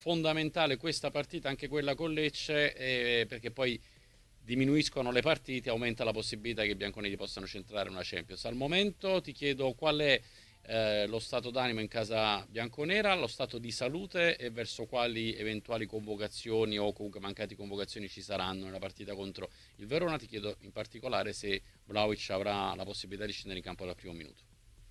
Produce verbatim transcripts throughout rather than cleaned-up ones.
fondamentale questa partita, anche quella con Lecce, eh, perché poi diminuiscono le partite, aumenta la possibilità che i bianconeri possano centrare una Champions. Al momento ti chiedo qual è eh, lo stato d'animo in casa bianconera, lo stato di salute e verso quali eventuali convocazioni o comunque mancati convocazioni ci saranno nella partita contro il Verona. Ti chiedo in particolare se Vlahovic avrà la possibilità di scendere in campo dal primo minuto.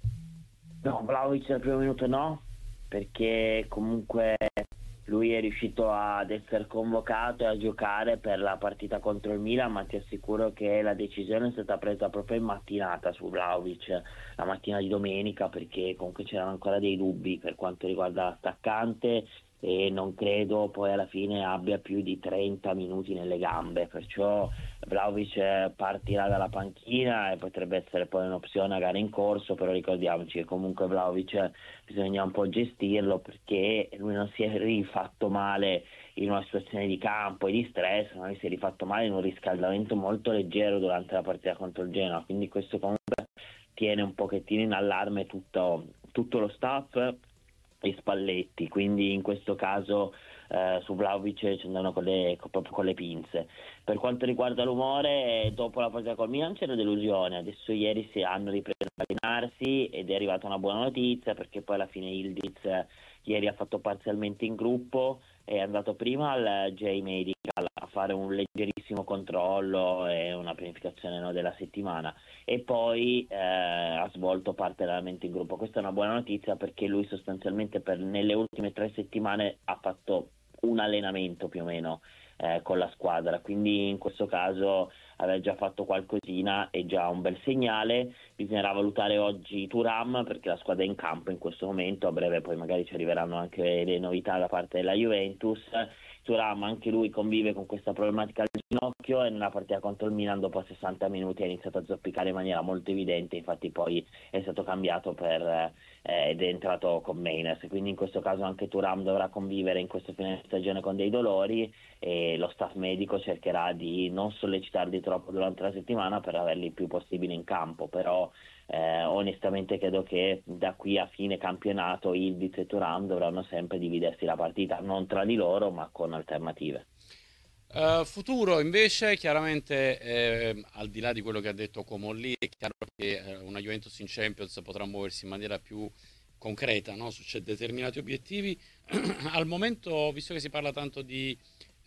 No, Vlahovic al primo minuto no, perché comunque lui è riuscito ad essere convocato e a giocare per la partita contro il Milan, ma ti assicuro che la decisione è stata presa proprio in mattinata su Vlahovic, la mattina di domenica, perché comunque c'erano ancora dei dubbi per quanto riguarda l'attaccante e non credo poi alla fine abbia più di trenta minuti nelle gambe, perciò Vlahovic partirà dalla panchina e potrebbe essere poi un'opzione a gara in corso, però ricordiamoci che comunque Vlahovic bisogna un po' gestirlo perché lui non si è rifatto male in una situazione di campo e di stress, ma lui si è rifatto male in un riscaldamento molto leggero durante la partita contro il Genoa, quindi questo comunque tiene un pochettino in allarme tutto, tutto lo staff e Spalletti, quindi in questo caso eh, su Vlahovic ci andano con le, con, proprio con le pinze. Per quanto riguarda l'umore, dopo la partita col Milan c'era delusione, adesso ieri si hanno ripreso a allenarsi ed è arrivata una buona notizia perché poi alla fine Ildiz eh, ieri ha fatto parzialmente in gruppo, è andato prima al J-Medical a fare un leggerissimo controllo e una pianificazione, no, della settimana e poi eh, ha svolto parte dell'allenamento in gruppo. Questa è una buona notizia perché lui sostanzialmente per, nelle ultime tre settimane ha fatto un allenamento più o meno eh, con la squadra, quindi in questo caso aver già fatto qualcosina è già un bel segnale. Bisognerà valutare oggi Thuram perché la squadra è in campo in questo momento, a breve poi magari ci arriveranno anche le novità da parte della Juventus. Thuram anche lui convive con questa problematica al ginocchio e nella partita contro il Milan dopo sessanta minuti ha iniziato a zoppicare in maniera molto evidente, infatti poi è stato cambiato per, eh, ed è entrato con Mainers, quindi in questo caso anche Thuram dovrà convivere in questo fine stagione con dei dolori e lo staff medico cercherà di non sollecitarli troppo durante la settimana per averli il più possibile in campo, però eh, onestamente credo che da qui a fine campionato Ildiz e Thuram dovranno sempre dividersi la partita, non tra di loro ma con alternative. Uh, futuro invece, chiaramente, eh, al di là di quello che ha detto Comolli, è chiaro che eh, una Juventus in Champions potrà muoversi in maniera più concreta, no? Su c'è determinati obiettivi. Al momento, visto che si parla tanto di,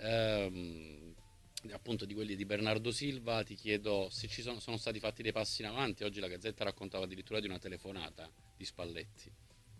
ehm, di, appunto di quelli di Bernardo Silva, ti chiedo se ci sono, sono stati fatti dei passi in avanti. Oggi la Gazzetta raccontava addirittura di una telefonata di Spalletti.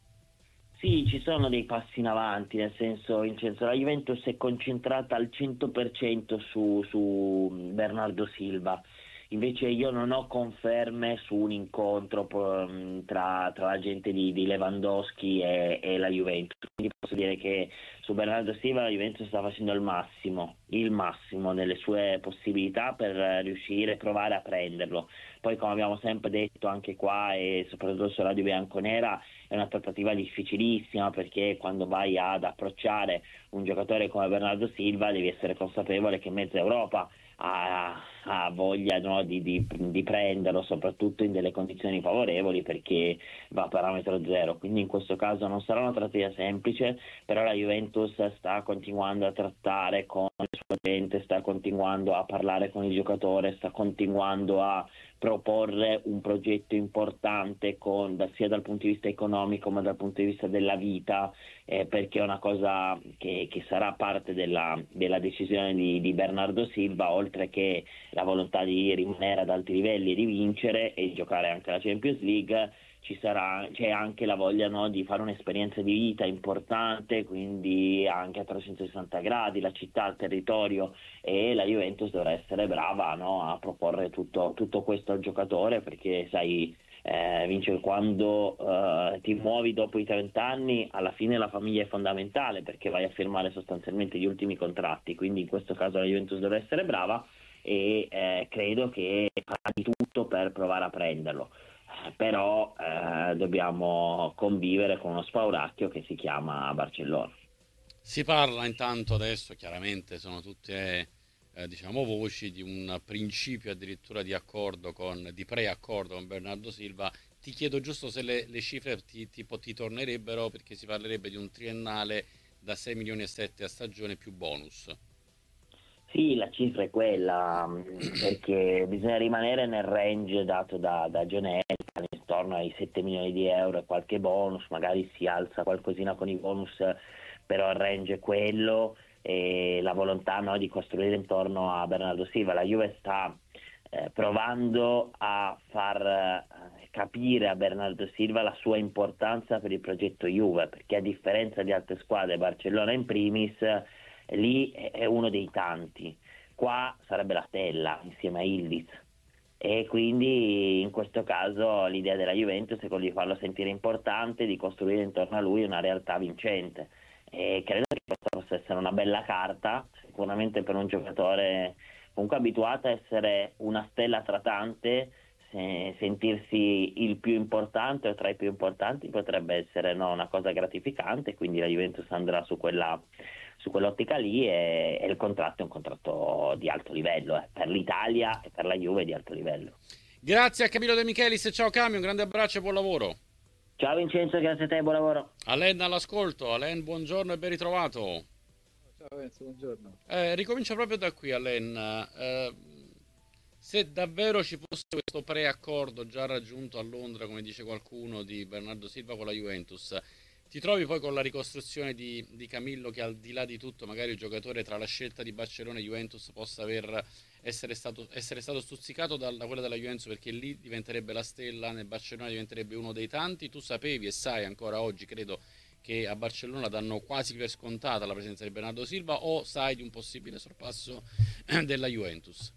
Sì, ci sono dei passi in avanti, nel senso, in senso la Juventus è concentrata al cento per cento su, su Bernardo Silva, invece io non ho conferme su un incontro po- tra, tra la gente di, di Lewandowski e, e la Juventus, quindi posso dire che su Bernardo Silva la Juventus sta facendo il massimo, il massimo nelle sue possibilità per riuscire a provare a prenderlo. Poi come abbiamo sempre detto anche qua e soprattutto su Radio Bianconera, è una trattativa difficilissima perché quando vai ad approcciare un giocatore come Bernardo Silva devi essere consapevole che mezza Europa ha, ha voglia, no, di, di, di prenderlo, soprattutto in delle condizioni favorevoli perché va a parametro zero, quindi in questo caso non sarà una trattativa semplice, però la Juventus sta continuando a trattare con la sua gente, sta continuando a parlare con il giocatore, sta continuando a proporre un progetto importante con, da, sia dal punto di vista economico ma dal punto di vista della vita, eh, perché è una cosa che, che sarà parte della, della decisione di, di Bernardo Silva, oltre che la volontà di rimanere ad alti livelli e di vincere e giocare anche la Champions League. Ci sarà, c'è anche la voglia, no, di fare un'esperienza di vita importante, quindi anche a trecentosessanta gradi, la città, il territorio, e la Juventus dovrà essere brava, no, a proporre tutto, tutto questo al giocatore perché sai, eh, Vince, quando eh, ti muovi dopo i trenta anni alla fine la famiglia è fondamentale perché vai a firmare sostanzialmente gli ultimi contratti, quindi in questo caso la Juventus dovrà essere brava e eh, credo che farà di tutto per provare a prenderlo. Eh, però eh, dobbiamo convivere con uno spauracchio che si chiama Barcellona. Si parla intanto adesso, chiaramente sono tutte eh, diciamo voci di un principio addirittura di accordo con, di preaccordo con Bernardo Silva. Ti chiedo giusto se le, le cifre ti, tipo, ti tornerebbero, perché si parlerebbe di un triennale da sei milioni e sette a stagione più bonus. Sì, la cifra è quella, perché bisogna rimanere nel range dato da, da John Elkann, intorno ai sette milioni di euro e qualche bonus, magari si alza qualcosina con i bonus, però il range è quello, e la volontà, no, di costruire intorno a Bernardo Silva. La Juve sta eh, provando a far eh, capire a Bernardo Silva la sua importanza per il progetto Juve, perché a differenza di altre squadre, Barcellona in primis, lì è uno dei tanti, qua sarebbe la stella insieme a Ildiz, e quindi in questo caso l'idea della Juventus è quella di farlo sentire importante, di costruire intorno a lui una realtà vincente, e credo che questa possa essere una bella carta sicuramente per un giocatore comunque abituato a essere una stella tra tante. Se, sentirsi il più importante o tra i più importanti potrebbe essere, no, una cosa gratificante, quindi la Juventus andrà su quella su quell'ottica lì, e, e il contratto è un contratto di alto livello, eh, per l'Italia e per la Juve di alto livello. Grazie a Camillo De Michelis, ciao Cami, un grande abbraccio e buon lavoro. Ciao Vincenzo, grazie a te, buon lavoro. Alain all'ascolto. Alain, buongiorno e ben ritrovato. Ciao Enzo, buongiorno. Eh, ricomincia proprio da qui, Alain. Eh, se davvero ci fosse questo preaccordo già raggiunto a Londra, come dice qualcuno, di Bernardo Silva con la Juventus, ti trovi poi con la ricostruzione di, di Camillo, che al di là di tutto magari il giocatore tra la scelta di Barcellona e Juventus possa aver, essere, stato, essere stato stuzzicato da, da quella della Juventus, perché lì diventerebbe la stella, nel Barcellona diventerebbe uno dei tanti. Tu sapevi e sai ancora oggi, credo, che a Barcellona danno quasi per scontata la presenza di Bernardo Silva, o sai di un possibile sorpasso della Juventus?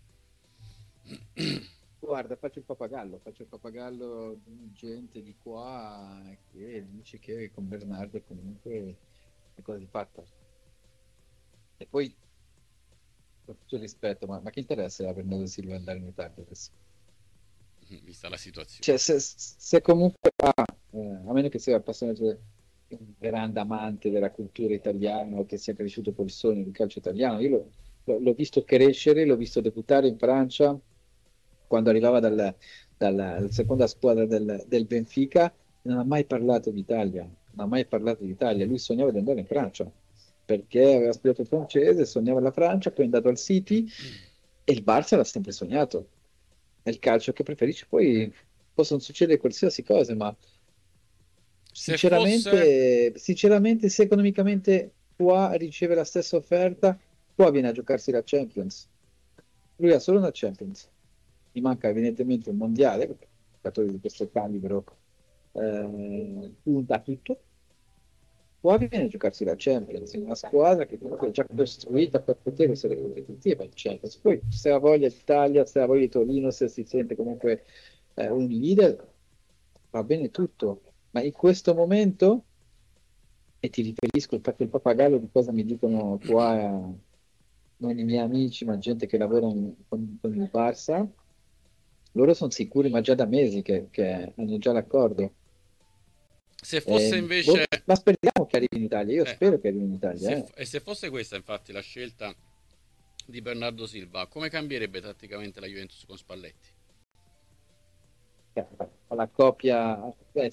Guarda, faccio il papagallo, faccio il papagallo di gente di qua che dice che con Bernardo comunque è cosa di fatta. E poi, con tutto il rispetto, ma, ma che interessa a Bernardo Silva andare in Italia adesso? Vista la situazione. Cioè, se, se comunque va, eh, a meno che sia appassionato, un grande amante della cultura italiana o che sia cresciuto col sogno del calcio italiano, io l'ho, l'ho- l'ho visto crescere, l'ho visto debuttare in Francia quando arrivava dalla, dalla- dalla seconda squadra del, del Benfica, non ha mai parlato d'Italia, non ha mai parlato d'Italia, lui sognava di andare in Francia, perché aveva studiato francese, sognava la Francia, poi è andato al City e il Barça l'ha sempre sognato, è il calcio che preferisce, poi possono succedere qualsiasi cosa, ma Se fosse... sinceramente, sinceramente se economicamente qua riceve la stessa offerta, qua viene a giocarsi la Champions, lui ha solo una Champions, gli manca evidentemente un mondiale, perché un giocatore di questo calibro eh, punta a tutto. Qua viene a giocarsi la Champions, in una squadra che comunque è già costruita per poter essere competitiva in Champions. Poi se ha voglia d'Italia, se ha voglia di Torino, se si sente comunque eh, un leader, va bene tutto. Ma in questo momento, e ti riferisco, infatti il pappagallo di cosa mi dicono qua, eh, non i miei amici, ma gente che lavora in- con, con il Barça, loro sono sicuri, ma già da mesi che, che hanno già l'accordo. Se fosse Eh, boh, invece... ma speriamo che arrivi in Italia. Io eh, spero che arrivi in Italia. se Eh. f- e se fosse questa infatti la scelta di Bernardo Silva, come cambierebbe tatticamente la Juventus con Spalletti? La coppia, eh,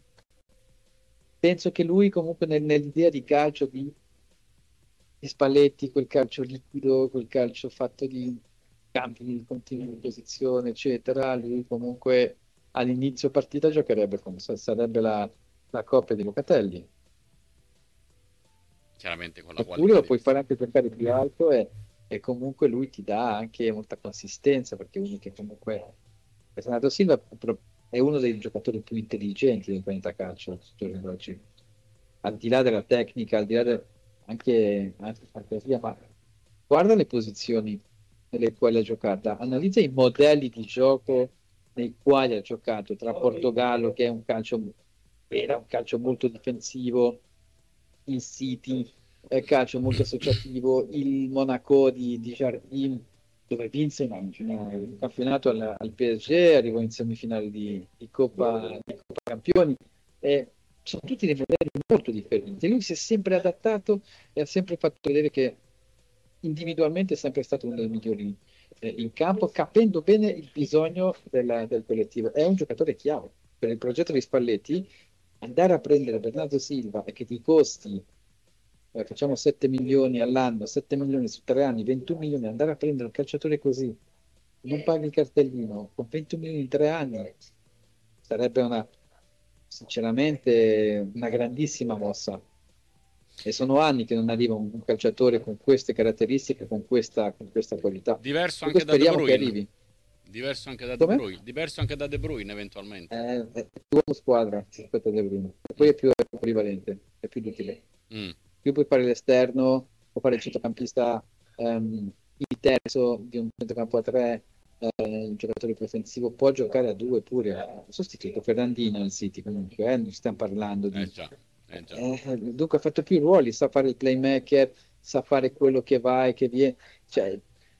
penso che lui comunque nel- nell'idea di calcio di, di Spalletti, quel calcio liquido, quel calcio fatto di cambi di continua posizione, eccetera, lui comunque all'inizio partita giocherebbe come se sarebbe la, la coppia di Locatelli. Chiaramente con la Oppure qualità lo di... puoi fare anche giocare più alto e, e comunque lui ti dà anche molta consistenza perché è uno che comunque Bernardo Silva pro- è uno dei giocatori più intelligenti del pianeta calcio al giorno d'oggi. Al di là della tecnica, al di là de- anche, anche fantasia, ma guarda le posizioni nelle quali ha giocato, analizza i modelli di gioco nei quali ha giocato tra Portogallo, che è un calcio, era un calcio molto difensivo, il City, è calcio molto associativo, il Monaco di, di Jardim, dove vinse una- una- un campionato al, al P S G, arrivò in semifinale di, di Coppa, di Coppa Campioni, e sono tutti dei modelli molto differenti. Lui si è sempre adattato e ha sempre fatto vedere che individualmente è sempre stato uno dei migliori eh, in campo, capendo bene il bisogno della- del collettivo. È un giocatore chiave per il progetto di Spalletti. Andare a prendere Bernardo Silva e che ti costi eh, facciamo sette milioni all'anno, sette milioni su tre anni, ventuno milioni, andare a prendere un calciatore così, non paghi il cartellino, con ventuno milioni in tre anni, sarebbe una, sinceramente, una grandissima mossa. E sono anni che non arriva un, un calciatore con queste caratteristiche, con questa, con questa qualità. Diverso Dunque anche da De speriamo che Bruyne. arrivi. Diverso anche da De Come? Bruyne. Diverso anche da De Bruyne eventualmente. Eh, è più uomo squadra rispetto a De Bruyne. E poi Mm. è più polivalente, è più utile. Mm. Più puoi fare l'esterno, puoi fare il centrocampista, ehm, il terzo di un centrocampo a tre, eh, un giocatore più offensivo, può giocare a due pure. Ha sostituito Fernandino al City comunque, eh, non stiamo parlando Eh di... già, eh già. eh, dunque ha fatto più ruoli, sa fare il playmaker, sa fare quello che va e che viene. Cioè,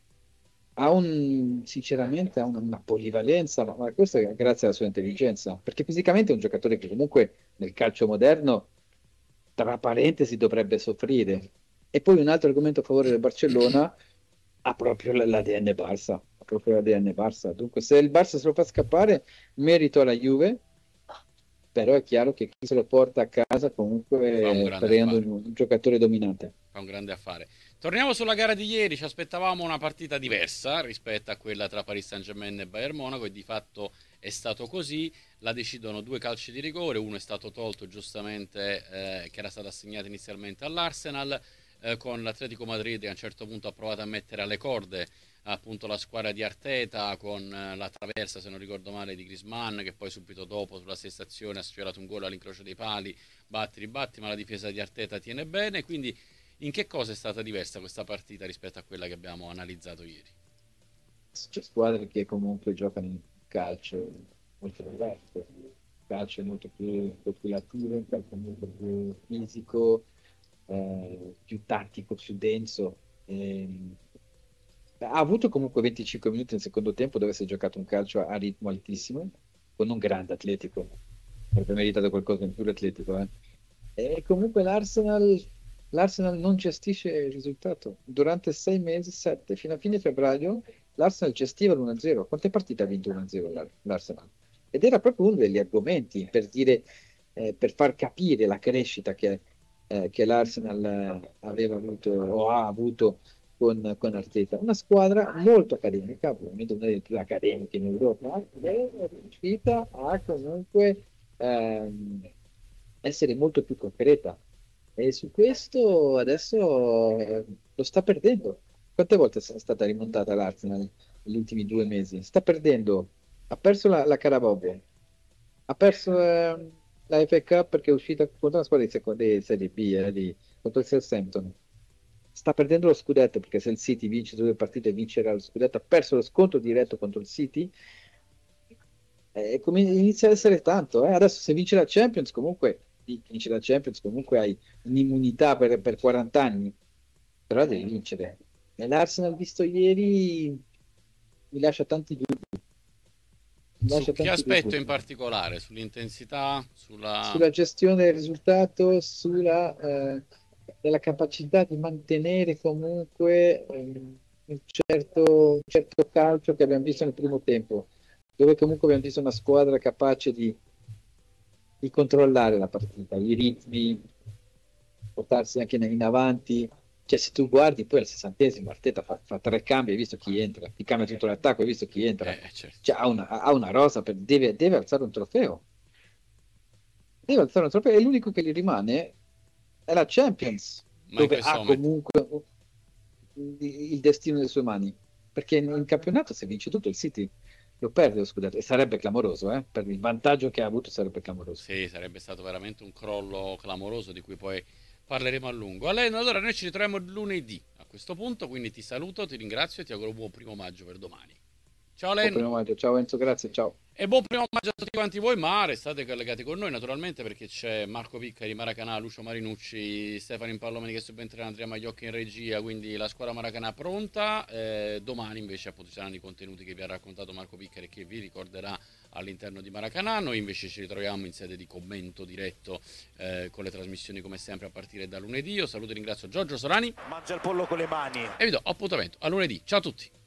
ha un, sinceramente ha una, una polivalenza, ma, ma questo è grazie alla sua intelligenza, perché fisicamente è un giocatore che comunque nel calcio moderno, tra parentesi, dovrebbe soffrire. E poi un altro argomento a favore del Barcellona ha proprio l'A D N Barça, ha proprio l'A D N Barça. Dunque, se il Barça se lo fa scappare, merito alla Juve, però è chiaro che chi se lo porta a casa Fa un comunque sta grande diventando affare. un, un giocatore dominante. Fa un grande affare. Torniamo sulla gara di ieri, ci aspettavamo una partita diversa rispetto a quella tra Paris Saint-Germain e Bayern Monaco e di fatto è stato così. La decidono due calci di rigore, uno è stato tolto giustamente, eh, che era stato assegnato inizialmente all'Arsenal, eh, con l'Atletico Madrid che a un certo punto ha provato a mettere alle corde appunto la squadra di Arteta con eh, la traversa, se non ricordo male, di Griezmann, che poi subito dopo sulla stessa azione ha sfiorato un gol all'incrocio dei pali, batti, ribatti, ma la difesa di Arteta tiene bene, quindi in che cosa è stata diversa questa partita rispetto a quella che abbiamo analizzato ieri? C'è squadre che comunque giocano in calcio molto diverso, il calcio è molto più popolativo, il calcio è molto più fisico, eh, più tattico, più denso. Ehm, ha avuto comunque venticinque minuti nel secondo tempo dove si è giocato un calcio a ritmo altissimo, con un grande atletico, avrebbe meritato qualcosa in più l'atletico, eh. E comunque l'Arsenal l'Arsenal non gestisce il risultato. Durante sei mesi, sette, fino a fine febbraio, l'Arsenal gestiva l'uno a zero. Quante partite ha vinto uno a zero l'Ar- l'Arsenal? Ed era proprio uno degli argomenti per dire, eh, per far capire la crescita che, eh, che l'Arsenal eh, aveva avuto o ha avuto con, con Arteta. Una squadra molto accademica, probabilmente una delle più accademiche in Europa, ed è riuscita a comunque ehm, essere molto più concreta. E su questo adesso eh, lo sta perdendo. Quante volte è stata rimontata l'Arsenal negli ultimi due mesi? Sta perdendo. Ha perso la, la Carabao, ha perso ehm, la F A Cup perché è uscita contro una squadra di, seconda, di Serie B, eh, di- contro il Southampton. Sta perdendo lo scudetto perché se il City vince due partite vincerà lo scudetto. Ha perso lo scontro diretto contro il City. Eh, come inizia ad essere tanto, eh. Adesso se vince la Champions, comunque sì, vince la Champions, comunque hai un'immunità per, per quaranta anni, però devi vincere. E l'Arsenal visto ieri mi lascia tanti dubbi, mi Su lascia che tanti dubbi aspetto in particolare? Sull'intensità? Sulla... sulla gestione del risultato, sulla eh, della capacità di mantenere comunque ehm, un certo, un certo calcio che abbiamo visto nel primo tempo, dove comunque abbiamo visto una squadra capace di di controllare la partita, i ritmi, portarsi anche in, in avanti. Cioè, se tu guardi poi al sessantesimo, Arteta fa, fa tre cambi, hai visto chi entra, ti cambia tutto l'attacco, hai visto chi entra. Eh, certo. Cioè, ha una, ha una rosa, per- deve, deve alzare un trofeo. Deve alzare un trofeo e l'unico che gli rimane è la Champions, Ma in dove questo ha momento... comunque il destino nelle sue mani. Perché in campionato, se vince tutto, il City lo perde lo scudetto e sarebbe clamoroso, eh? Per il vantaggio che ha avuto sarebbe clamoroso. Sì, sarebbe stato veramente un crollo clamoroso di cui poi parleremo a lungo. Allora, allora noi ci ritroviamo lunedì a questo punto, quindi ti saluto, ti ringrazio e ti auguro un buon primo maggio per domani. Ciao Buon Len! primo maggio, ciao Enzo, grazie, ciao. E buon primo maggio a tutti quanti voi, ma restate collegati con noi naturalmente perché c'è Marco Piccari, Maracanà, Lucio Marinucci, Stefano Impallomeni che subentrerà, Andrea Magliocchi in regia, quindi la squadra Maracanà pronta. Eh, domani invece appunto ci saranno i contenuti che vi ha raccontato Marco Piccari e che vi ricorderà all'interno di Maracanà. Noi invece ci ritroviamo in sede di commento diretto eh, con le trasmissioni come sempre a partire da lunedì. Io saluto e ringrazio Giorgio Solani Mangia il pollo con le mani. e vi do appuntamento a lunedì. Ciao a tutti!